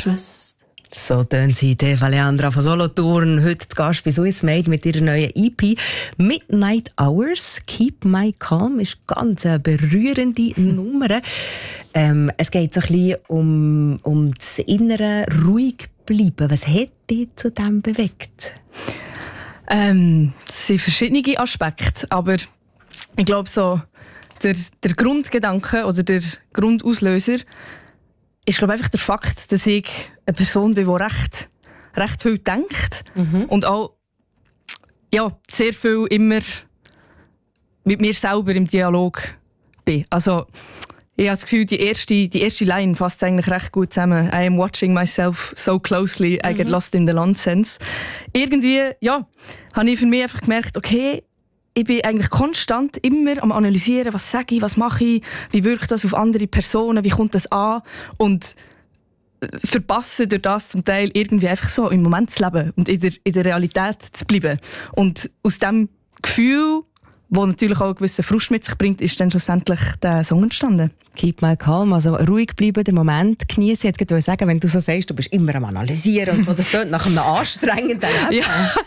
trust. So tönt sie, Eva Leandra von Solothurn, heute zu Gast bei Swiss Made mit ihrer neuen EP «Midnight Hours». «Keep My Calm» ist ganz eine berührende Nummer. Es geht so ein bisschen um das innere ruhig bleiben. Was hat dich zu dem bewegt? Es sind verschiedene Aspekte, aber ich glaube so, der Grundgedanke oder der Grundauslöser ist, glaube ich, einfach der Fakt, dass ich eine Person bin, die recht viel denkt und auch sehr viel immer mit mir selber im Dialog bin. Also ich habe das Gefühl, die erste Line fasst eigentlich recht gut zusammen. I am watching myself so closely, I get lost in the nonsense. Irgendwie, habe ich für mich einfach gemerkt, okay, ich bin eigentlich konstant immer am Analysieren, was sage ich, was mache ich, wie wirkt das auf andere Personen, wie kommt das an und verpasse durch das zum Teil irgendwie einfach so im Moment zu leben und in der Realität zu bleiben. Und aus diesem Gefühl, das natürlich auch einen gewissen Frust mit sich bringt, ist dann schlussendlich der Song entstanden. «Keep my calm», also ruhig bleiben, den Moment genießen. Jetzt wollte ich sagen, wenn du so sagst, du bist immer am Analysieren und so, das klingt nach einem anstrengenden Leben.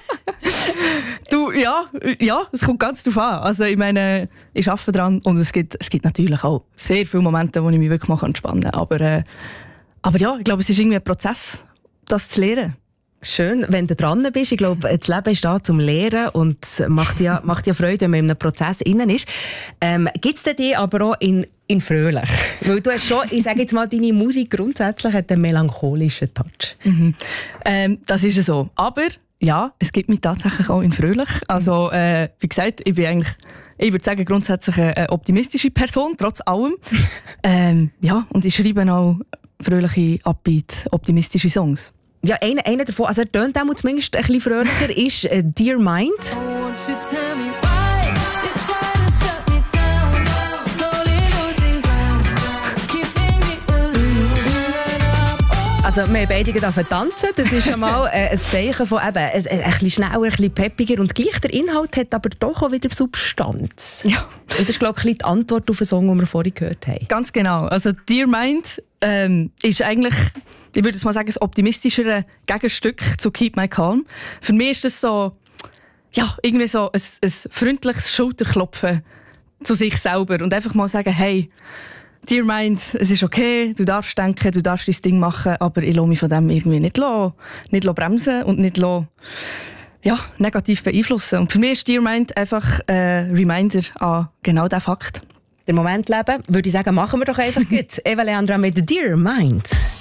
Es kommt ganz darauf an. Also ich meine, ich arbeite daran und es gibt natürlich auch sehr viele Momente, wo ich mich wirklich mal entspannen kann. Aber ja, ich glaube, es ist irgendwie ein Prozess, das zu lernen. Schön, wenn du dran bist. Ich glaube, das Leben ist da zum Lehren und macht ja Freude, wenn man in einem Prozess innen ist. Gibt es denn aber auch in fröhlich? Weil du hast schon, ich sage jetzt mal, deine Musik grundsätzlich hat einen melancholischen Touch. Das ist so. Aber ja, es gibt mich tatsächlich auch in fröhlich. Also, wie gesagt, ich bin eigentlich, ich würde sagen, grundsätzlich eine optimistische Person, trotz allem. Und ich schreibe auch fröhliche, upbeat, optimistische Songs. Ja, einer davon, also er tönt auch zumindest ein bisschen fröhlicher, ist «Dear Mind». Also wir haben beide tanzen, das ist schon mal ein Zeichen von eben, ein bisschen schneller, ein bisschen peppiger und gleich der Inhalt hat aber doch auch wieder Substanz. Ja. Und das ist, glaube ich, die Antwort auf den Song, den wir vorhin gehört haben. Ganz genau. Also «Dear Mind» ist eigentlich, ich würde jetzt mal sagen, das optimistischere Gegenstück zu «Keep My Calm». Für mich ist das so, irgendwie so ein freundliches Schulterklopfen zu sich selber und einfach mal sagen, hey, Dear Mind, es ist okay, du darfst denken, du darfst dein Ding machen, aber ich lasse mich von dem irgendwie nicht bremsen und nicht negativ beeinflussen. Und für mich ist Dear Mind einfach ein Reminder an genau diesen Fakt. Den Moment leben, würde ich sagen, machen wir doch einfach gut. Eva Leandra mit «Dear Mind».